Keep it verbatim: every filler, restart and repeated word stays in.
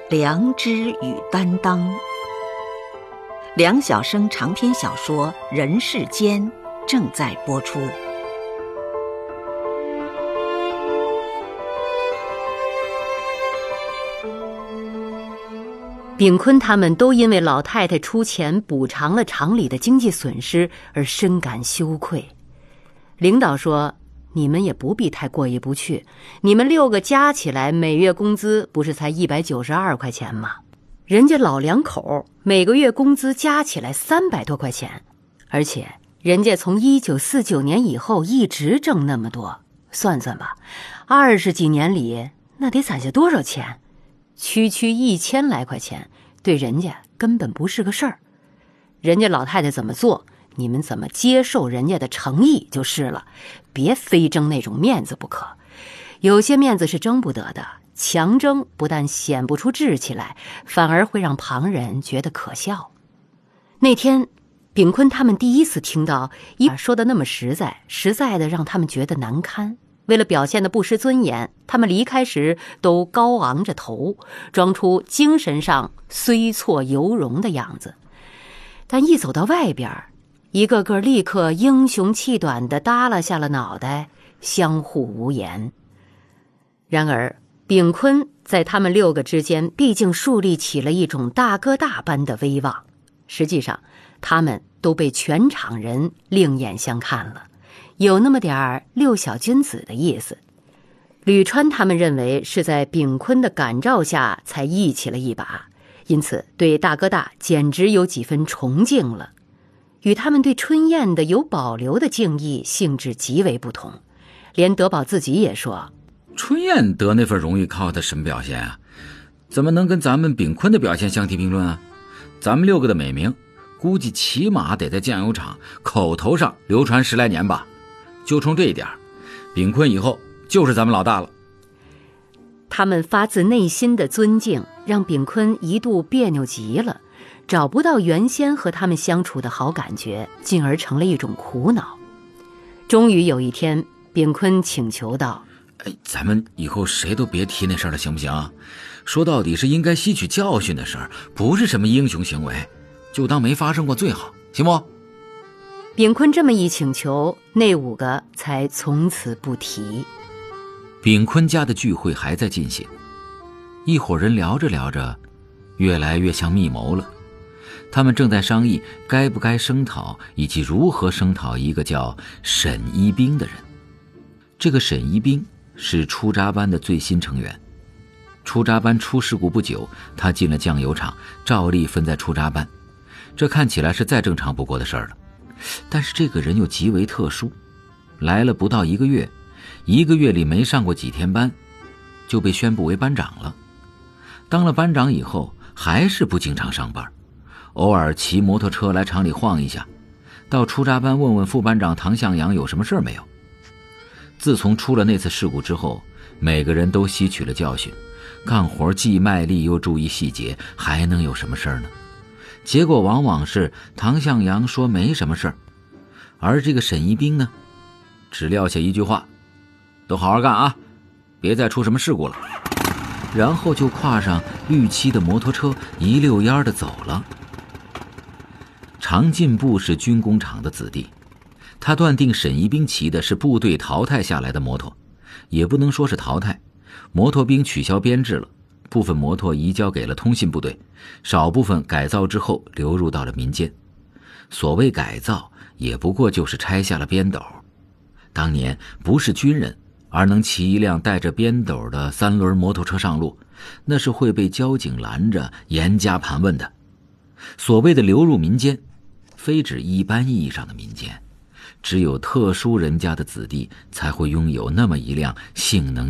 良知与担当。梁晓声长篇小说《人世间》正在播出。 炳坤他们都因为老太太出钱补偿了厂里的经济损失而深感羞愧。领导说，你们也不必太过意不去，你们六个加起来每月工资不是才一百九十二块钱吗？人家老两口每个月工资加起来三百多块钱，而且人家从一九四九年以后一直挣那么多，算算吧，二十几年里那得攒下多少钱？区区一千来块钱，对人家根本不是个事儿。人家老太太怎么做，你们怎么接受人家的诚意就是了，别非争那种面子不可。有些面子是争不得的，强争不但显不出志气来，反而会让旁人觉得可笑。那天炳坤他们第一次听到一说的那么实在，实在的让他们觉得难堪。为了表现得不失尊严，他们离开时都高昂着头，装出精神上虽挫犹荣的样子。但一走到外边，一个个立刻英雄气短地耷拉下了脑袋，相互无言。然而炳坤在他们六个之间毕竟树立起了一种大哥大般的威望，实际上他们都被全场人另眼相看了，有那么点儿六小君子的意思。吕川他们认为是在炳坤的感召下才义气了一把，因此对大哥大简直有几分崇敬了。与他们对春燕的有保留的敬意性质极为不同。连德宝自己也说， 春燕得那份荣誉靠他什么表现啊？怎么能跟咱们炳坤的表现相提并论啊？咱们六个的美名估计起码得在酱油厂口头上流传十来年吧。就冲这一点，炳坤以后就是咱们老大了。 他们发自内心的尊敬让炳坤一度别扭极了，找不到原先和他们相处的好感觉，进而成了一种苦恼。终于有一天，炳坤请求道， 哎，咱们以后谁都别提那事儿了，行不行？说到底是应该吸取教训的事儿，不是什么英雄行为，就当没发生过最好，行不？ 炳坤这么一请求，那五个才从此不提。 炳坤家的聚会还在进行，一伙人聊着聊着，越来越像密谋了。他们正在商议该不该声讨以及如何声讨一个叫沈一兵的人。这个沈一兵是出闸班的最新成员，出闸班出事故不久，他进了酱油厂，照例分在出闸班，这看起来是再正常不过的事儿了。但是这个人又极为特殊，来了不到一个月，一个月里没上过几天班，就被宣布为班长了。当了班长以后，还是不经常上班，偶尔骑摩托车来厂里晃一下，到出闸班问问副班长唐向阳有什么事没有。自从出了那次事故之后，每个人都吸取了教训，干活既卖力又注意细节，还能有什么事呢？结果往往是唐向阳说没什么事儿，而这个沈一兵呢，只撂下一句话，都好好干啊，别再出什么事故了，然后就跨上绿漆的摩托车一溜烟的走了。常进步是军工厂的子弟，他断定沈一兵骑的是部队淘汰下来的摩托，也不能说是淘汰，摩托兵取消编制了，部分摩托移交给了通信部队，少部分改造之后流入到了民间。所谓改造，也不过就是拆下了编斗。当年不是军人，而能骑一辆带着编斗的三轮摩托车上路，那是会被交警拦着严加盘问的。所谓的流入民间，非指一般意义上的民间，只有特殊人家的子弟才会拥有那么一辆性能